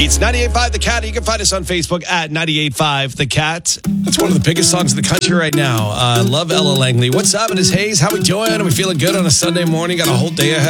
It's 98.5 The Cat. You can find us on Facebook at 98.5 The Cat. That's one of the biggest songs in the country right now. Love Ella Langley. What's up? It is Hayes. How we doing? Are we feeling good on a Sunday morning? Got a whole day ahead.